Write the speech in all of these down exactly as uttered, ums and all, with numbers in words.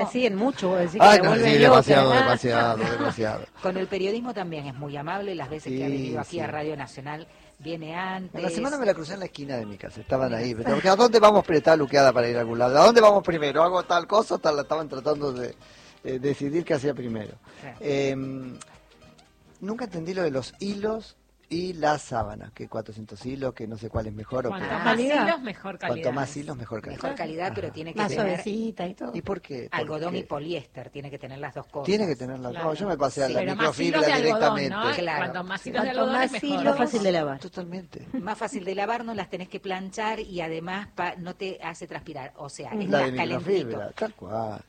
Sí, en mucho, vos decís que Ay, me no, vuelve sí, loca. demasiado, demasiado, demasiado. Con el periodismo también es muy amable, las veces Sí, que ha venido aquí sí. a Radio Nacional viene antes. En la semana me la crucé en la esquina de mi casa, estaban ahí. Pero, ¿a dónde vamos? Pero estaba luqueada para ir a algún lado. ¿A dónde vamos primero? ¿Hago tal cosa? Tal, estaban tratando de eh, decidir qué hacía primero. Sí. Eh, nunca entendí lo de los hilos y las sábanas, que cuatrocientos hilos, que no sé cuál es mejor. O qué. Cuanto más calidad. hilos, mejor calidad. Cuanto más hilos, mejor calidad. Mejor calidad, Ajá. pero tiene que Más tener suavecita y todo. ¿Y por qué? ¿Por algodón qué? y poliéster, tiene que tener las dos cosas. Tiene que tener las Claro. dos. Yo me pasé a Sí. la Pero más hilos microfibra de algodón, directamente. ¿no? Claro. Cuanto más hilos de Cuanto algodón es más mejor. hilos, fácil de lavar. Totalmente. Más fácil de lavar, no las tenés que planchar y además pa- no te hace transpirar. O sea, es La más de calentito. microfibra, tal cual.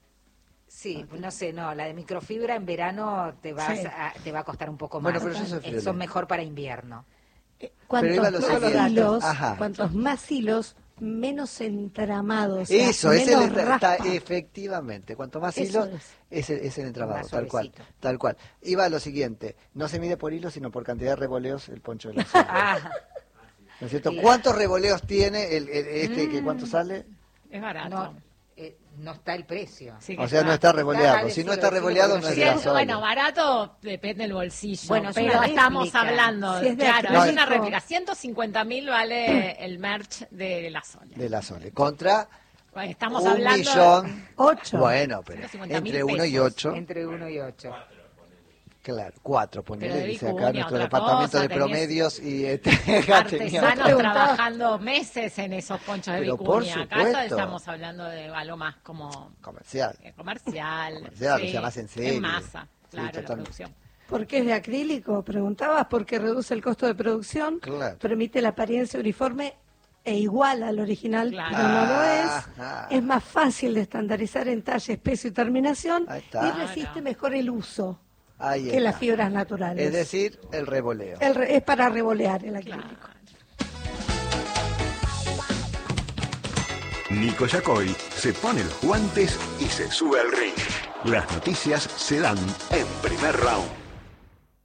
Sí, no sé, no, la de microfibra en verano te, vas Sí. a, te va a costar un poco más. Bueno, pero yo soy Eh, friolento. son mejor para invierno. Eh, Pero iba a lo Cuantos más siguiente. hilos, Ajá. cuantos más hilos, menos entramados. o sea, Eso, es el menos entra- está- raspa. efectivamente. Cuanto más Eso hilos, es. es el, es el entramado, Más tal cual, suavecito. tal cual. Iba a lo siguiente, no se mide por hilos, sino por cantidad de revoleos el poncho de la zona. Ah, ¿No es cierto? Sí. ¿Cuántos revoleos tiene el, el- este, que cuánto sale? Es barato. no, eh, no está el precio. Sí que O sea, no está revoleado. Dale, Si no sí, está decilo, revoleado, porque no es Si de es- gasóleo. bueno, barato depende del bolsillo. Bueno, es pero una estamos réplica. hablando, Si es de claro, acrílico. es una réplica. ciento cincuenta mil vale el merch de la Sole. De la Sole. Contra Estamos un hablando millón. Ocho. Bueno, pero ciento cincuenta mil entre uno y pesos. ocho. Entre uno y ocho. Claro, cuatro, Pero ponele, de dice vicuña, acá nuestro otra departamento cosa, de tenés promedios y este, artesanos tenía- trabajando meses en esos ponchos de Pero por vicuña. Acá supuesto. estamos hablando de algo más como comercial. eh, comercial. Comercial, sí, o sea, más en serio. En masa, Sí, claro, la totalmente. producción. ¿Por qué es de acrílico? Preguntabas, porque reduce el costo de producción, Claro. permite la apariencia uniforme e igual al original, Claro. pero no lo es. Ajá. Es más fácil de estandarizar en talle, peso y terminación Ahí está. y resiste Claro. mejor el uso Ahí que está. las fibras naturales. Es decir, el revoleo. El re- es para revolear el acrílico. Claro. Nico Yacoy se pone los guantes y se sube al ring. Las noticias se dan en primer round.